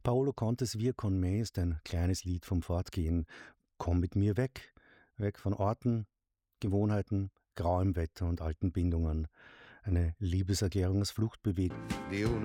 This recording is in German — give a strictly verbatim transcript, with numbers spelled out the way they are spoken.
Paolo Contes Wir con me ist ein kleines Lied vom Fortgehen. Komm mit mir weg, weg von Orten, Gewohnheiten, grauem Wetter und alten Bindungen. Eine Liebeserklärung als Fluchtbewegung.